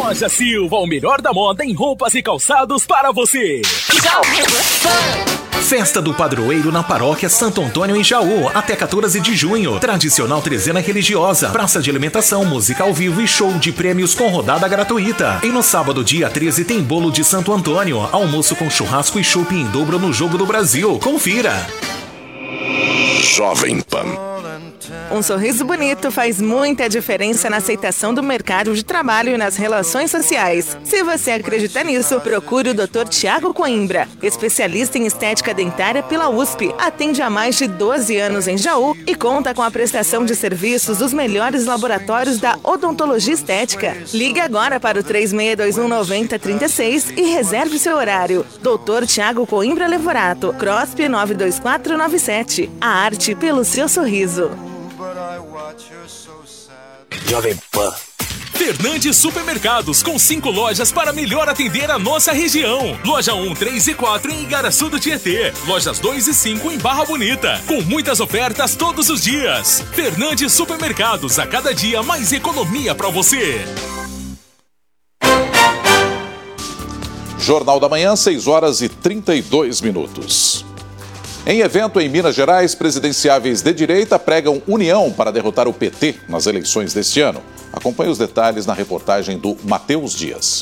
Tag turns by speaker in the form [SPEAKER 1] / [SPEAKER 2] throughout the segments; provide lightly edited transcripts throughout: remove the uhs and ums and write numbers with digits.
[SPEAKER 1] Loja Silva, o melhor da moda em roupas e calçados para você.
[SPEAKER 2] Festa do Padroeiro na Paróquia Santo Antônio em Jaú, até 14 de junho. Tradicional trezena religiosa, praça de alimentação, música ao vivo e show de prêmios com rodada gratuita. E no sábado, dia 13, tem bolo de Santo Antônio, almoço com churrasco e chopp em dobro no Jogo do Brasil. Confira.
[SPEAKER 3] Jovem Pan.
[SPEAKER 4] Um sorriso bonito faz muita diferença na aceitação do mercado de trabalho e nas relações sociais. Se você acredita nisso, procure o Dr. Tiago Coimbra, especialista em estética dentária pela USP. Atende há mais de 12 anos em Jaú e conta com a prestação de serviços dos melhores laboratórios da odontologia estética. Ligue agora para o 36219036 e reserve seu horário. Dr. Tiago Coimbra Levorato, CROSP 92497. A arte pelo seu sorriso.
[SPEAKER 3] Jovem Pan.
[SPEAKER 1] Fernandes Supermercados, com 5 lojas para melhor atender a nossa região. Loja 1, 3 e 4 em Igaraçu do Tietê. Lojas 2 e 5 em Barra Bonita. Com muitas ofertas todos os dias. Fernandes Supermercados, a cada dia mais economia para você.
[SPEAKER 5] Jornal da Manhã, 6 horas e 32 minutos. Em evento em Minas Gerais, presidenciáveis de direita pregam união para derrotar o PT nas eleições deste ano. Acompanhe os detalhes na reportagem do Matheus Dias.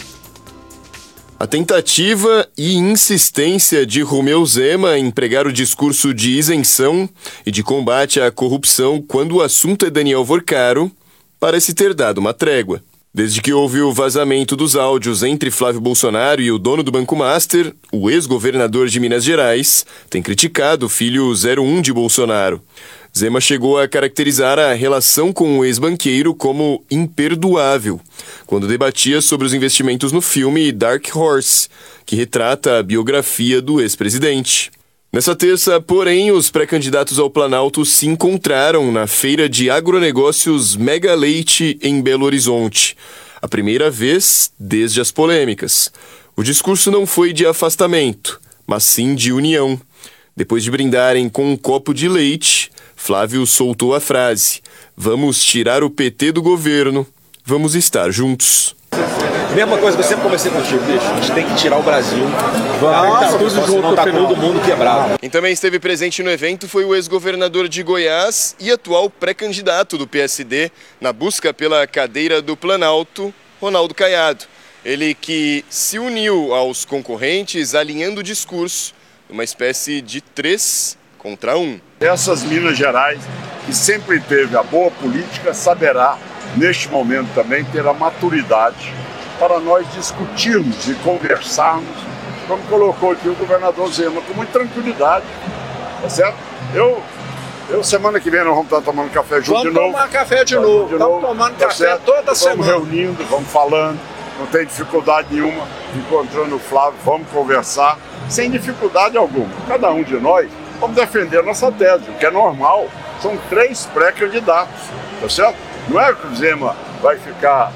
[SPEAKER 6] A tentativa e insistência de Romeu Zema em pregar o discurso de isenção e de combate à corrupção quando o assunto é Daniel Vorcaro parece ter dado uma trégua. Desde que houve o vazamento dos áudios entre Flávio Bolsonaro e o dono do Banco Master, o ex-governador de Minas Gerais tem criticado o filho 01 de Bolsonaro. Zema chegou a caracterizar a relação com o ex-banqueiro como imperdoável, quando debatia sobre os investimentos no filme Dark Horse, que retrata a biografia do ex-presidente. Nessa terça, porém, os pré-candidatos ao Planalto se encontraram na Feira de Agronegócios Mega Leite em Belo Horizonte. A primeira vez desde as polêmicas. O discurso não foi de afastamento, mas sim de união. Depois de brindarem com um copo de leite, Flávio soltou a frase: "Vamos tirar o PT do governo, vamos estar juntos."
[SPEAKER 7] Mesma coisa que eu sempre comecei contigo, bicho. A gente tem que tirar o Brasil. Vamos tá tudo junto, tá todo mundo quebrado.
[SPEAKER 6] Quem também esteve presente no evento foi o ex-governador de Goiás e atual pré-candidato do PSD na busca pela cadeira do Planalto, Ronaldo Caiado. Ele que se uniu aos concorrentes alinhando o discurso numa espécie de 3 contra 1.
[SPEAKER 8] Essas Minas Gerais, que sempre teve a boa política, saberá, neste momento também, ter a maturidade para nós discutirmos e conversarmos, como colocou aqui o governador Zema, com muita tranquilidade, tá certo? Eu semana que vem nós vamos estar tomando café junto de novo.
[SPEAKER 9] Vamos tomar café de novo, estamos tomando café toda semana.
[SPEAKER 8] Vamos reunindo, vamos falando, não tem dificuldade nenhuma, encontrando o Flávio, vamos conversar, sem dificuldade alguma. Cada um de nós vamos defender a nossa tese, o que é normal, são 3 pré-candidatos, tá certo? Não é que o Zema vai ficar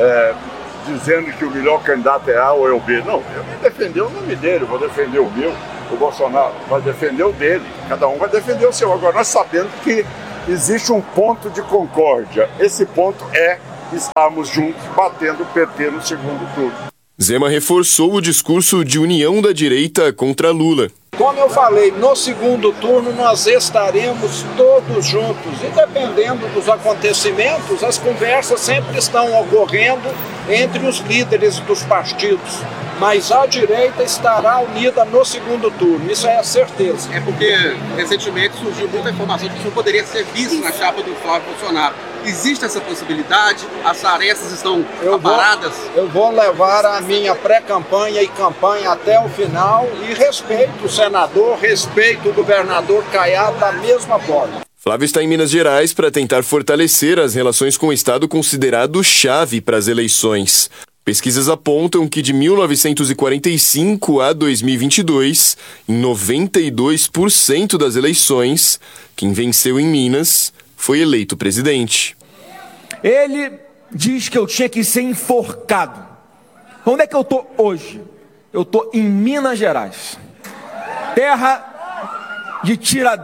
[SPEAKER 8] dizendo que o melhor candidato é A ou é o B. Não, eu vou defender o nome dele, eu vou defender o meu, o Bolsonaro vai defender o dele, cada um vai defender o seu. Agora, nós sabemos que existe um ponto de concórdia. Esse ponto é estarmos juntos, batendo o PT no segundo turno.
[SPEAKER 6] Zema reforçou o discurso de união da direita contra Lula.
[SPEAKER 9] Como eu falei, no segundo turno nós estaremos todos juntos e dependendo dos acontecimentos, as conversas sempre estão ocorrendo entre os líderes dos partidos, mas a direita estará unida no segundo turno, isso é a certeza.
[SPEAKER 10] É porque recentemente surgiu muita informação de que o senhor poderia ser vice na chapa do Flávio Bolsonaro. Existe essa possibilidade? As arestas estão aparadas?
[SPEAKER 9] Eu vou levar a minha pré-campanha e campanha até o final e respeito o senador, respeito o governador Caiado da mesma forma.
[SPEAKER 6] Flávio está em Minas Gerais para tentar fortalecer as relações com o estado considerado chave para as eleições. Pesquisas apontam que de 1945 a 2022, em 92% das eleições, quem venceu em Minas foi eleito presidente.
[SPEAKER 11] Ele diz que eu tinha que ser enforcado. Onde é que eu tô hoje? Eu tô em Minas Gerais, terra de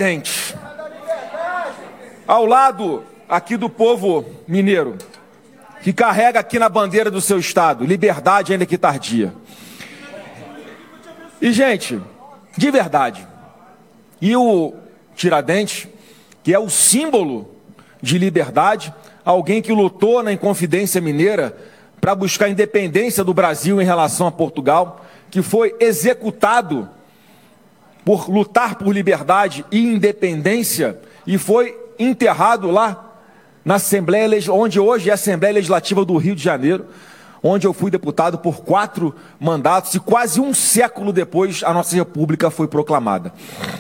[SPEAKER 11] Tiradentes, ao lado aqui do povo mineiro. que carrega aqui na bandeira do seu estado, liberdade ainda que tardia. E, gente, de verdade, e o Tiradentes, que é o símbolo de liberdade, alguém que lutou na Inconfidência Mineira para buscar a independência do Brasil em relação a Portugal, que foi executado por lutar por liberdade e independência e foi enterrado lá na Assembleia, onde hoje é a Assembleia Legislativa do Rio de Janeiro, onde eu fui deputado por 4 mandatos e quase um século depois a nossa República foi proclamada.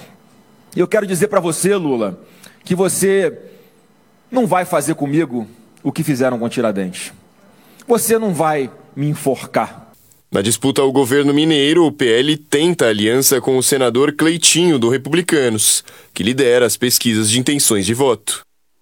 [SPEAKER 11] Eu quero dizer para você, Lula, que você não vai fazer comigo o que fizeram com Tiradentes. Você não vai me enforcar.
[SPEAKER 6] Na disputa ao governo mineiro, o PL tenta aliança com o senador Cleitinho, do Republicanos, que lidera as pesquisas de intenções de voto.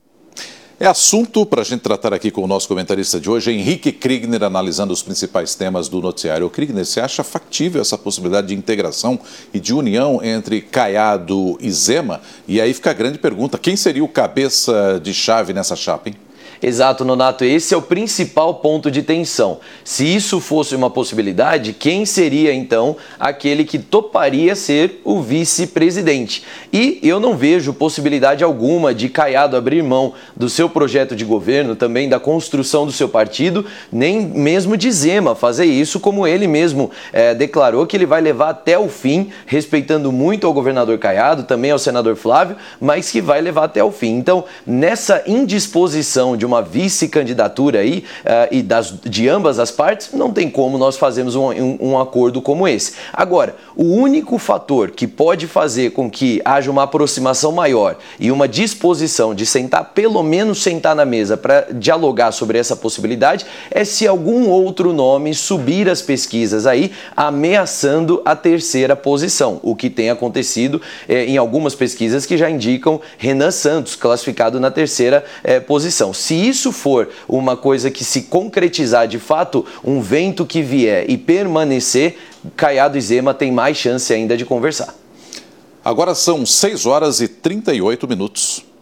[SPEAKER 5] É assunto para a gente tratar aqui com o nosso comentarista de hoje, Henrique Kriegner, analisando os principais temas do noticiário. Kriegner, você acha factível essa possibilidade de integração e de união entre Caiado e Zema? E aí fica a grande pergunta, quem seria o cabeça de chave nessa chapa, hein?
[SPEAKER 3] Exato, Nonato, esse é o principal ponto de tensão. Se isso fosse uma possibilidade, quem seria então aquele que toparia ser o vice-presidente? E eu não vejo possibilidade alguma de Caiado abrir mão do seu projeto de governo, também da construção do seu partido, nem mesmo de Zema fazer isso, como ele mesmo declarou que ele vai levar até o fim, respeitando muito ao governador Caiado, também ao senador Flávio, mas que vai levar até o fim. Então, nessa indisposição de uma vice-candidatura aí e de ambas as partes, não tem como nós fazermos um acordo como esse. Agora, o único fator que pode fazer com que haja uma aproximação maior e uma disposição de sentar, pelo menos sentar na mesa para dialogar sobre essa possibilidade, é se algum outro nome subir as pesquisas aí, ameaçando a terceira posição, o que tem acontecido em algumas pesquisas que já indicam Renan Santos classificado na terceira posição. Se isso for uma coisa que se concretizar de fato, um vento que vier e permanecer, Caiado e Zema têm mais chance ainda de conversar.
[SPEAKER 5] Agora são 6 horas e 38 minutos.